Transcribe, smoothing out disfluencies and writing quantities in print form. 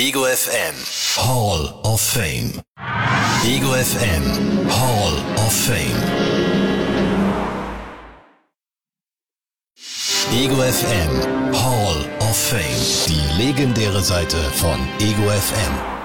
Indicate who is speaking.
Speaker 1: Ego FM Hall of Fame. Ego FM Hall of Fame. Ego FM Hall of Fame. Die legendäre Seite von Ego FM.